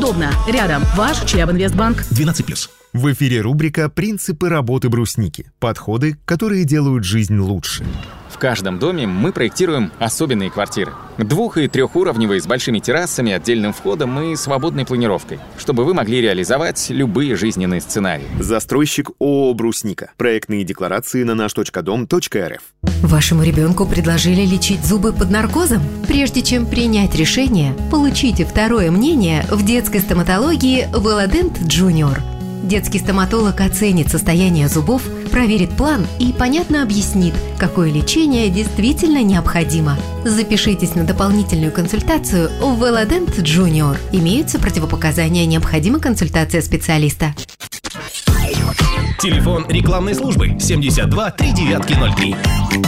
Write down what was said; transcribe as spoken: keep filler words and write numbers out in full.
удобно. Рядом ваш Челябинвестбанк. двенадцать плюс. В эфире рубрика «Принципы работы брусники». Подходы, которые делают жизнь лучше. В каждом доме мы проектируем особенные квартиры. Двух- и трехуровневые с большими террасами, отдельным входом и свободной планировкой, чтобы вы могли реализовать любые жизненные сценарии. Застройщик ООО «Брусника». Проектные декларации на наш точка дом точка эр эф. Вашему ребенку предложили лечить зубы под наркозом? Прежде чем принять решение, получите второе мнение в детской стоматологии Велодент Junior. Детский стоматолог оценит состояние зубов, проверит план и понятно объяснит, какое лечение действительно необходимо. Запишитесь на дополнительную консультацию в Велодент Junior. Имеются противопоказания, необходима консультация специалиста. Телефон рекламной службы семьдесят два три девятки ноль три.